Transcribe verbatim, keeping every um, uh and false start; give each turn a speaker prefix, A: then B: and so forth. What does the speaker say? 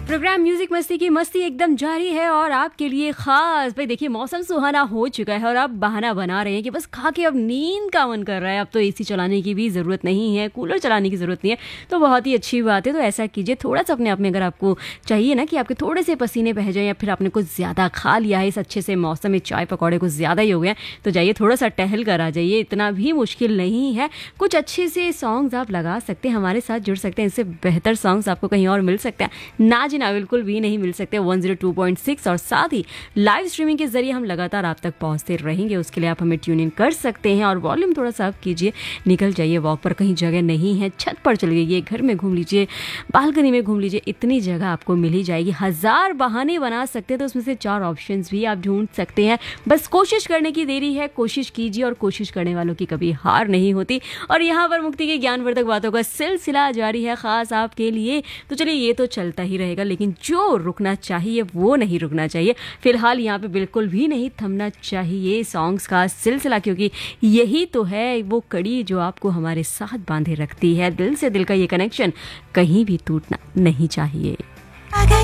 A: Programme music मस्ती की मस्ती एकदम जारी है और आपके लिए खास। भाई देखिए, मौसम सुहाना हो चुका है और आप बहाना बना रहे हैं कि बस खा के अब नींद का मन कर रहा है। अब तो एसी चलाने की भी ज़रूरत नहीं है, कूलर चलाने की ज़रूरत नहीं है, तो बहुत ही अच्छी बात है। तो ऐसा कीजिए, थोड़ा सा अपने आप में अगर आपको चाहिए ना कि आपके थोड़े से पसीने बह जाए या फिर आपने कुछ ज़्यादा खा लिया है इस अच्छे से मौसम में, चाय पकौड़े कुछ ज़्यादा ही हो गए, तो जाइए थोड़ा सा टहल कर आ जाइए। इतना भी मुश्किल नहीं है। कुछ अच्छे से सॉन्ग्स आप लगा सकते हैं, हमारे साथ जुड़ सकते हैं। इससे बेहतर सॉन्ग्स आपको कहीं और मिल सकते हैं ना जी ना, बिल्कुल भी नहीं मिल सकते। One zero two point six और साथ ही लाइव स्ट्रीमिंग के जरिए हम लगातार आप तक पहुंचते रहेंगे। उसके लिए आप हमें ट्यून इन कर सकते हैं और वॉल्यूम थोड़ा सा अप कीजिए। निकल जाइए वॉक पर, कहीं जगह नहीं है, छत पर चले जाइए, घर में घूम लीजिए, बालकनी में घूम लीजिए, इतनी जगह आपको मिल ही जाएगी। हजार बहाने बना सकते हैं तो उसमें से चार ऑप्शंस भी आप ढूंढ सकते हैं। बस कोशिश करने की देरी है, कोशिश कीजिए और कोशिश करने वालों की कभी हार नहीं होती। और यहाँ पर मुक्ति की ज्ञानवर्धक बातों का सिलसिला जारी है खास आपके लिए। तो चलिए, ये तो चलता ही रहेगा, लेकिन जो रुकना चाहिए वो नहीं रुकना चाहिए। फिलहाल यहाँ पे बिल्कुल भी नहीं थमना चाहिए सॉन्ग्स का सिलसिला, क्योंकि यही तो है वो कड़ी जो आपको हमारे साथ बांधे रखती है। दिल से दिल का ये कनेक्शन कहीं भी टूटना नहीं चाहिए।